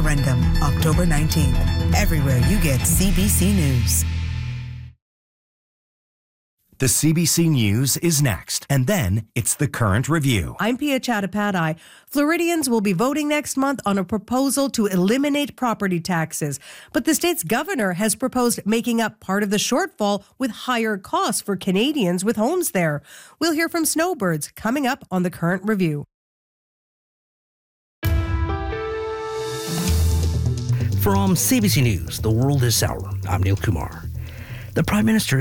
referendum, October 19th. Everywhere you get CBC News. The CBC News is next, and then it's the Current Review. I'm Pia Chattopadhyay. Floridians will be voting next month on a proposal to eliminate property taxes. But the state's governor has proposed making up part of the shortfall with higher costs for Canadians with homes there. We'll hear from snowbirds coming up on the Current Review. From CBC News, The World is Hour, I'm Neil Kumar. The Prime Minister